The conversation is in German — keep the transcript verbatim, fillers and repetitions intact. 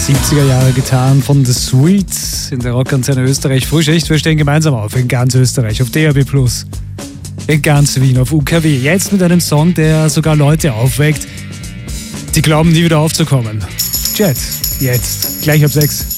siebziger Jahre getan von The Sweets in der Rockantenne Österreich. Frühschicht, wir stehen gemeinsam auf in ganz Österreich, auf D A B plus, in ganz Wien, auf U K W. Jetzt mit einem Song, der sogar Leute aufweckt, die glauben nie wieder aufzukommen. Jet, jetzt, gleich ab sechs.